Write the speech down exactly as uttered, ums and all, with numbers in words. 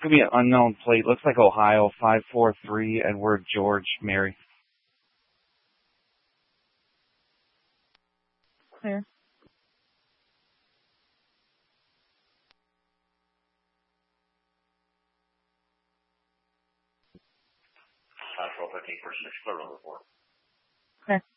gonna be an unknown plate. Looks like Ohio, five four three, Edward George Mary. Clear. Five twelve fifteen for six, clear on the four. Clear.